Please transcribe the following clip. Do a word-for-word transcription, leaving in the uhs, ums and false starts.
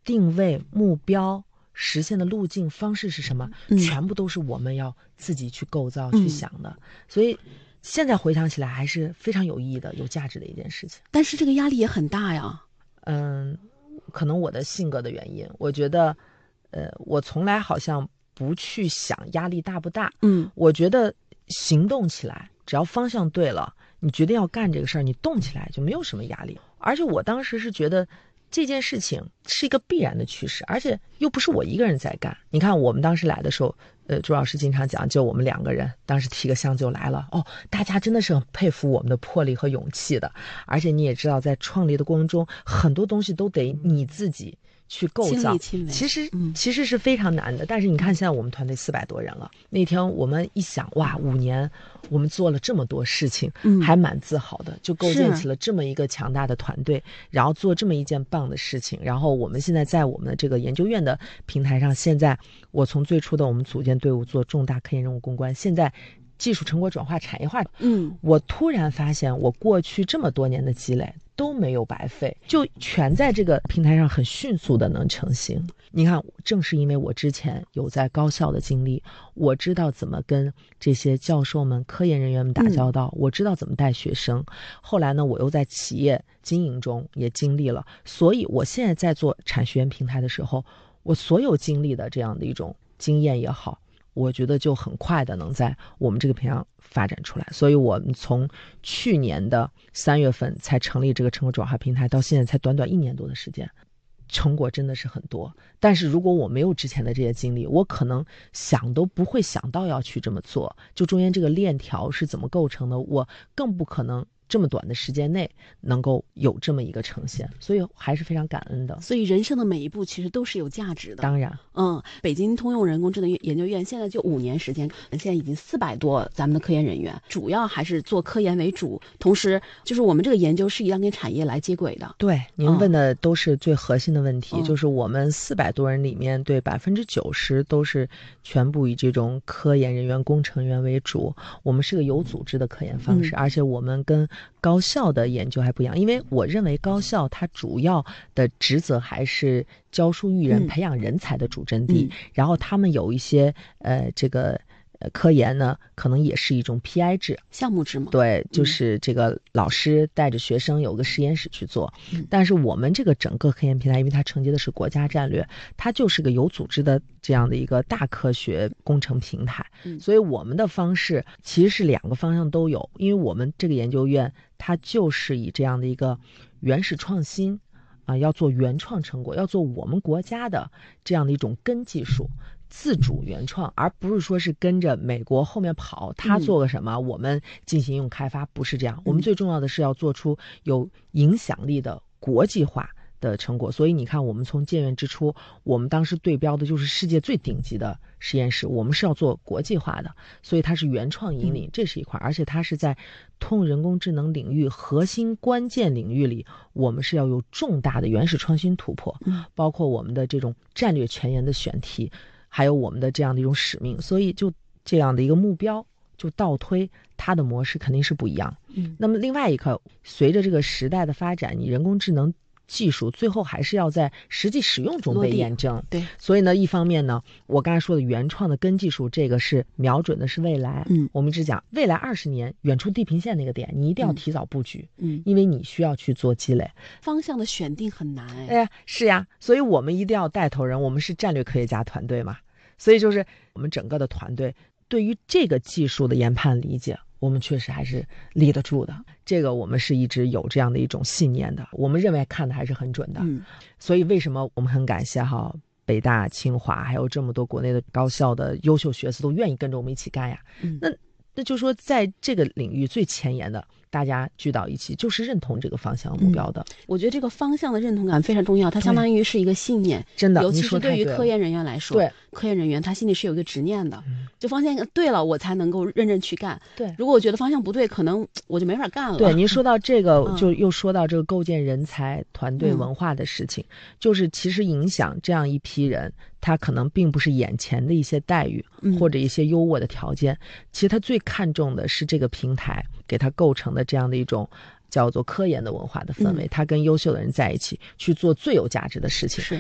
定位、目标、实现的路径、方式是什么， 嗯、 全部都是我们要自己去构造、嗯、去想的。所以现在回想起来还是非常有意义的、有价值的一件事情。 但是这个压力也很大呀。 嗯，可能我的性格的原因，我觉得，呃，我从来好像不去想压力大不大。 嗯， 我觉得行动起来，只要方向对了，你决定要干这个事儿，你动起来就没有什么压力。而且我当时是觉得这件事情是一个必然的趋势，而且又不是我一个人在干。你看我们当时来的时候，呃，朱老师经常讲，就我们两个人当时提个箱就来了，哦，大家真的是很佩服我们的魄力和勇气的。而且你也知道，在创立的过程中，很多东西都得你自己去构造，其实、嗯、其实是非常难的。但是你看，现在我们团队四百多人了。那天我们一想，哇，五年我们做了这么多事情， 嗯、 还蛮自豪的，就构建起了这么一个强大的团队，然后做这么一件棒的事情。然后我们现在在我们的这个研究院的平台上，现在我从最初的我们组建队伍做重大科研任务攻关，现在技术成果转化产业化， 嗯， 我突然发现我过去这么多年的积累都没有白费，就全在这个平台上很迅速的能成型。你看，正是因为我之前有在高校的经历，我知道怎么跟这些教授们、科研人员们打交道，嗯、我知道怎么带学生。后来呢，我又在企业经营中也经历了，所以我现在在做产学研平台的时候，我所有经历的这样的一种经验也好，我觉得就很快的能在我们这个平台上发展出来。所以我们从去年的三月份才成立这个成果转化平台，到现在才短短一年多的时间，成果真的是很多。但是如果我没有之前的这些经历，我可能想都不会想到要去这么做。就中间这个链条是怎么构成的，我更不可能这么短的时间内能够有这么一个呈现，所以还是非常感恩的。 所以人生的每一步其实都是有价值的。 当然， 嗯，北京通用人工智能研究院现在就五年时间，现在已经四百多咱们的科研人员，主要还是做科研为主，同时就是我们这个研究是一样跟产业来接轨的。 对，您问的都是最核心的问题， 嗯、 就是我们四百多人里面，对百分之九十都是全部以这种科研人员、工程员为主。我们是个有组织的科研方式， 嗯、 而且我们跟高校的研究还不一样，因为我认为高校它主要的职责还是教书育人、 嗯、 培养人才的主阵地， 嗯、 然后他们有一些呃这个。呃，科研呢，可能也是一种 P I 制、 项目制嘛。 对，就是这个老师带着学生有个实验室去做。 嗯、 但是我们这个整个科研平台，因为它承接的是国家战略，它就是个有组织的这样的一个大科学工程平台。 嗯、 所以我们的方式其实是两个方向都有，因为我们这个研究院它就是以这样的一个原始创新啊、呃，要做原创成果，要做我们国家的这样的一种根技术。自主原创，而不是说是跟着美国后面跑，他做个什么、嗯、我们进行应用开发，不是这样。我们最重要的是要做出有影响力的国际化的成果。所以你看，我们从建院之初，我们当时对标的就是世界最顶级的实验室，我们是要做国际化的，所以它是原创引领，这是一块，而且它是在通用人工智能领域核心关键领域里，我们是要有重大的原始创新突破，包括我们的这种战略前沿的选题，还有我们的这样的一种使命，所以就这样的一个目标，就倒推它的模式肯定是不一样。 嗯， 那么另外一个，随着这个时代的发展，你人工智能技术最后还是要在实际使用中被验证。 对， 所以呢，一方面呢，我刚才说的原创的根技术，这个是瞄准的是未来。 嗯， 我们一直讲未来二十年远处地平线那个点，你一定要提早布局。 嗯， 因为你需要去做积累。 方向的选定很难哎。 哎呀，是呀，所以我们一定要带头人，我们是战略科学家团队嘛，所以就是我们整个的团队对于这个技术的研判理解，我们确实还是立得住的，这个我们是一直有这样的一种信念的，我们认为看的还是很准的。 嗯， 所以为什么我们很感谢哈北大、清华还有这么多国内的高校的优秀学子都愿意跟着我们一起干呀？ 嗯， 那那就说在这个领域最前沿的，大家聚到一起，就是认同这个方向目标的。 嗯、我觉得这个方向的认同感非常重要，它相当于是一个信念， 真的， 尤其是对于科研人员来说， 对科研人员他心里是有一个执念的，嗯、就方向对了，我才能够认真去干。 对， 如果我觉得方向不对，可能我就没法干了。 对，您说到这个， 嗯、 就又说到这个构建人才、团队文化的事情，嗯、就是其实影响这样一批人。他可能并不是眼前的一些待遇或者一些优渥的条件，嗯、其实他最看重的是这个平台给他构成的这样的一种叫做科研的文化的氛围，嗯、他跟优秀的人在一起去做最有价值的事情。 是